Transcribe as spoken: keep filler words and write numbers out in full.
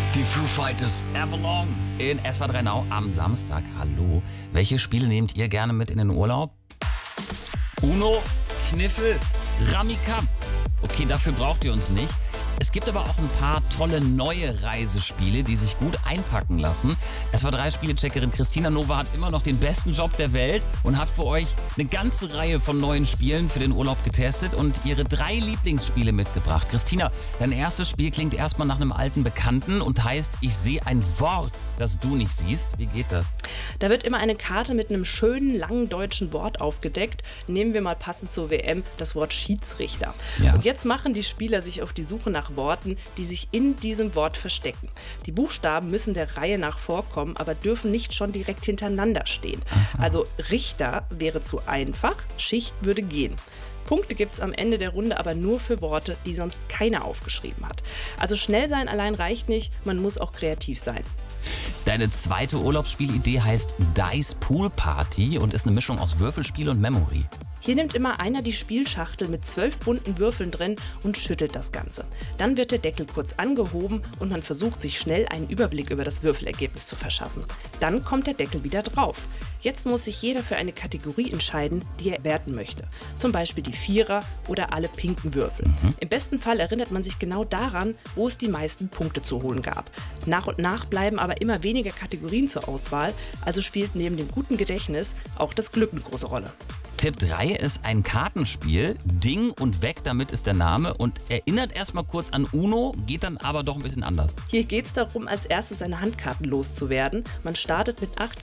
Die Foo Fighters. Everlong in S W R drei Now am Samstag. Hallo. Welche Spiele nehmt ihr gerne mit in den Urlaub? Uno, Kniffel, Ramikam. Okay, dafür braucht ihr uns nicht. Es gibt aber auch ein paar tolle neue Reisespiele, die sich gut einpacken lassen. S W R drei Spieleckerin Christina Nova hat immer noch den besten Job der Welt und hat für euch eine ganze Reihe von neuen Spielen für den Urlaub getestet und ihre drei Lieblingsspiele mitgebracht. Christina, dein erstes Spiel klingt erstmal nach einem alten Bekannten und heißt, ich sehe ein Wort, das du nicht siehst. Wie geht das? Da wird immer eine Karte mit einem schönen, langen deutschen Wort aufgedeckt. Nehmen wir mal passend zur W M das Wort Schiedsrichter. Ja. Und jetzt machen die Spieler sich auf die Suche nach Worten, die sich in diesem Wort verstecken. Die Buchstaben müssen der Reihe nach vorkommen, aber dürfen nicht schon direkt hintereinander stehen. Aha. Also Richter wäre zu einfach, Schicht würde gehen. Punkte gibt es am Ende der Runde aber nur für Worte, die sonst keiner aufgeschrieben hat. Also schnell sein allein reicht nicht, man muss auch kreativ sein. Deine zweite Urlaubsspielidee heißt Dice Pool Party und ist eine Mischung aus Würfelspiel und Memory. Hier nimmt immer einer die Spielschachtel mit zwölf bunten Würfeln drin und schüttelt das Ganze. Dann wird der Deckel kurz angehoben und man versucht, sich schnell einen Überblick über das Würfelergebnis zu verschaffen. Dann kommt der Deckel wieder drauf. Jetzt muss sich jeder für eine Kategorie entscheiden, die er werten möchte. Zum Beispiel die Vierer oder alle pinken Würfel. Mhm. Im besten Fall erinnert man sich genau daran, wo es die meisten Punkte zu holen gab. Nach und nach bleiben aber immer weniger Kategorien zur Auswahl, also spielt neben dem guten Gedächtnis auch das Glück eine große Rolle. Tipp drei ist ein Kartenspiel. Ding und weg, damit ist der Name und erinnert erstmal kurz an Uno, geht dann aber doch ein bisschen anders. Hier geht es darum, als erstes seine Handkarten loszuwerden. Man startet mit acht